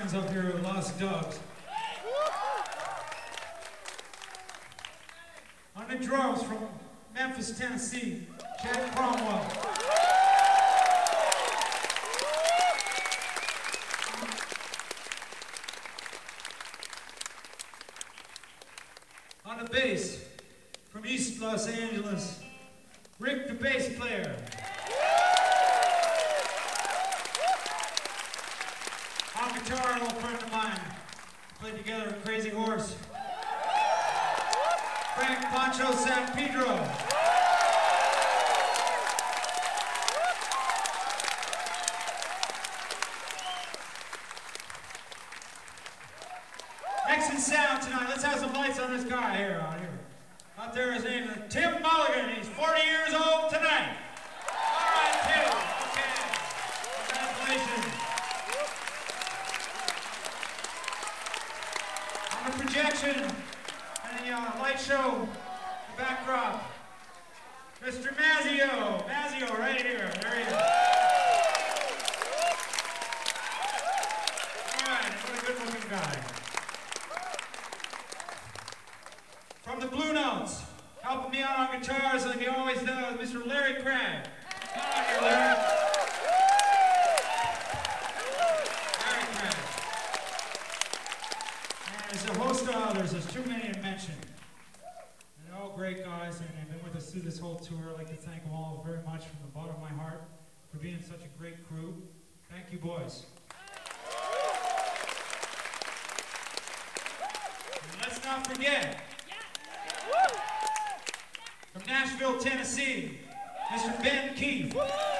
friends up here with Lost Dogs. On the drums from Memphis, Tennessee, Chad Cromwell. On the bass from East Los Angeles, Rick the bass player. On guitar, an old friend of mine. Played together with Crazy Horse. Frank Pancho San Pedro. Mixing sound tonight. Let's have some lights on this guy here. Out there, his name is Tim Mulligan. He's 40 years old tonight. All right, Tim. Okay. Congratulations. On the projection and the light show, the backdrop, Mr. Mazzio. Mazzio, right here. There he is. All right, what a good-looking guy. From the Blue Notes, helping me out on guitars like he always does, Mr. Larry Craig. Come on here, Larry. Larry Craig. And there's a host of others, there's too many to mention. And they're all great guys, and they've been with us through this whole tour. I'd like to thank them all very much from the bottom of my heart for being such a great crew. Thank you, boys. And let's not forget, from Nashville, Tennessee, Mr. Ben Keith.